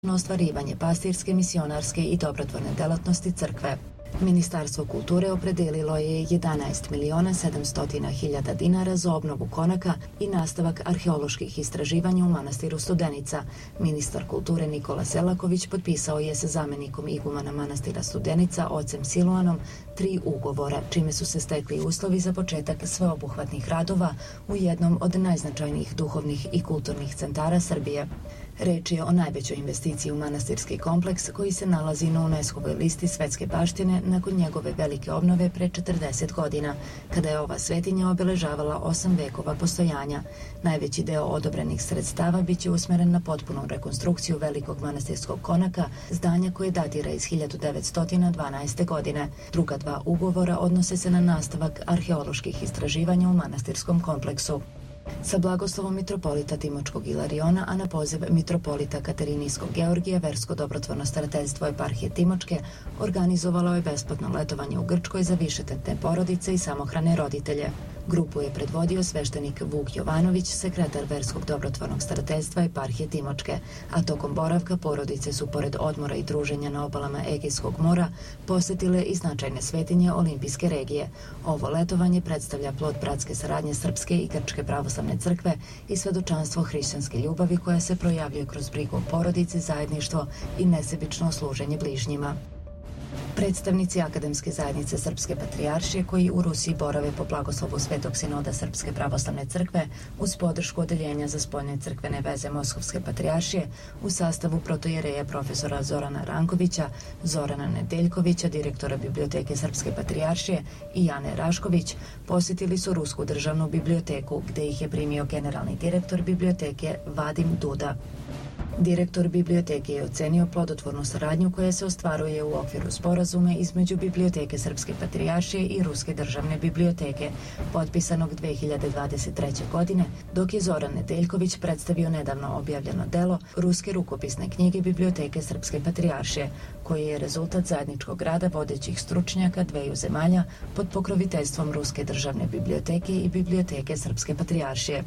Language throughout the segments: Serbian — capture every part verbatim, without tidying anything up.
na ostvarivanje pastirske, misionarske i dobrotvorne delatnosti crkve. Ministarstvo kulture opredelilo je jedanaest miliona sedamsto hiljada dinara za obnovu konaka i nastavak arheoloških istraživanja u manastiru Studenica. Ministar kulture Nikola Selaković potpisao je sa zamenikom igumana manastira Studenica, ocem Siluanom, tri ugovora, čime su se stekli uslovi za početak sveobuhvatnih radova u jednom od najznačajnijih duhovnih i kulturnih centara Srbije. Reč je o najvećoj investiciji u manastirski kompleks koji se nalazi na UNESCO-voj listi svetske baštine nakon njegove velike obnove pre četrdeset godina, kada je ova svetinja obeležavala osam vekova postojanja. Najveći deo odobrenih sredstava biće usmeren na potpunu rekonstrukciju velikog manastirskog konaka, zdanja koje datira iz hiljadu devetsto dvanaeste. godine. Druga dva ugovora odnose se na nastavak arheoloških istraživanja u manastirskom kompleksu. Sa blagoslovom mitropolita Timočkog Ilariona, a na poziv mitropolita Katerinijskog Georgija, versko dobrotvorno starateljstvo eparhije Timočke organizovalo je besplatno letovanje u Grčkoj za višetetne porodice i samohrane roditelje. Grupu je predvodio sveštenik Vuk Jovanović, sekretar verskog dobrotvornog starateljstva eparhije Timočke, a tokom boravka porodice su pored odmora i druženja na obalama Egejskog mora posetile i značajne svetinje olimpijske regije. Ovo letovanje predstavlja plod bratske saradnje Srpske i Grčke pravoslavne crkve i svedočanstvo hrišćanske ljubavi koja se projavljuje kroz brigu o porodici, zajedništvo i nesebično služenje bližnjima. Predstavnici Akademske zajednice Srpske patrijaršije koji u Rusiji borave po blagoslovu Svetog sinoda Srpske pravoslavne crkve uz podršku Odeljenja za spoljne crkvene veze Moskovske patrijaršije u sastavu protojereja profesora Zorana Rankovića, Zorana Nedeljkovića, direktora Biblioteke Srpske patrijaršije i Jane Rašković posjetili su Rusku državnu biblioteku gde ih je primio generalni direktor biblioteke Vadim Duda. Direktor biblioteke je ocenio plodotvornu saradnju koja se ostvaruje u okviru sporazume između Biblioteke Srpske patrijaršije i Ruske državne biblioteke, potpisanog dve hiljade dvadeset treće. godine, dok je Zoran Nedeljković predstavio nedavno objavljeno delo Ruske rukopisne knjige Biblioteke Srpske patrijaršije, koji je rezultat zajedničkog rada vodećih stručnjaka dveju zemalja pod pokroviteljstvom Ruske državne biblioteke i Biblioteke Srpske patrijaršije.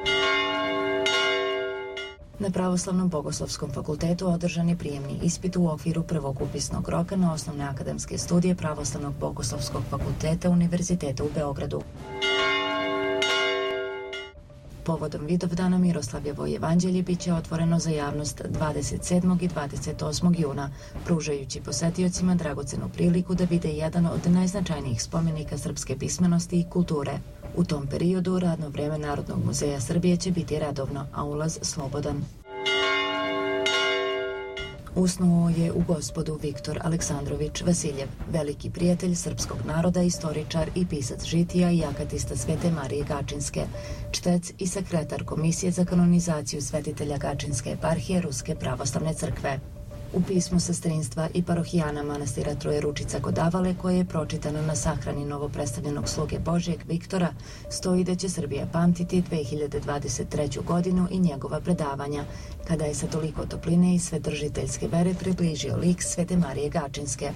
Na Pravoslavnom bogoslovskom fakultetu održan je prijemni ispit u okviru prvog upisnog roka na osnovne akademske studije Pravoslavnog bogoslovskog fakulteta Univerziteta u Beogradu. Povodom Vidovdana Miroslavljevo evanđelje biće otvoreno za javnost dvadeset sedmog i dvadeset osmog juna, pružajući posetiocima dragocenu priliku da vide jedan od najznačajnijih spomenika srpske pismenosti i kulture. U tom periodu radno vreme Narodnog muzeja Srbije će biti redovno, a ulaz slobodan. Usnuo je u Gospodu Viktor Aleksandrović Vasiljev, veliki prijatelj srpskog naroda, istoričar i pisac žitija i akatista Svete Marije Gačinske, čtec i sekretar Komisije za kanonizaciju svetitelja Gačinske eparhije Ruske pravoslavne crkve. U pismu sestrinstva i parohijana manastira Trojeručica kod Avale, koje je pročitano na sahrani novopredstavljenog sluge Božijeg Viktora, stoji da će Srbija pamtiti dve hiljade dvadeset treću. godinu i njegova predavanja, kada je sa toliko topline i svedržiteljske vere približio lik Svete Marije Gačinske.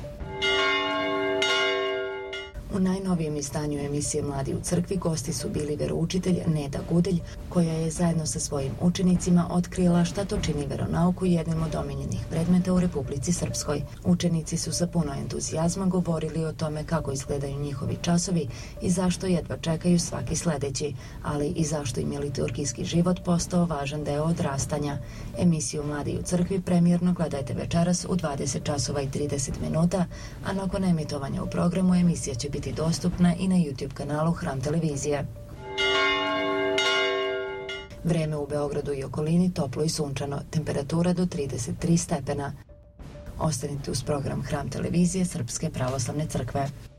U najnovijem izdanju emisije Mladi u crkvi gosti su bili veroučitelj Neda Gudelj, koja je zajedno sa svojim učenicima otkrila šta to čini veronauku jednim od omiljenih predmeta u Republici Srpskoj. Učenici su sa puno entuzijazma govorili o tome kako izgledaju njihovi časovi i zašto jedva čekaju svaki sledeći, ali i zašto im je liturgijski život postao važan deo odrastanja. Emisiju Mladi u crkvi premijerno gledajte večeras u dvadeset časova i trideset minuta, a nakon emitovanja u programu emisija će biti dostupna i na YouTube kanalu Hram televizije. Vreme u Beogradu i okolini toplo i sunčano, temperatura do trideset tri stepena. Ostanite uz program Hram televizije Srpske pravoslavne crkve.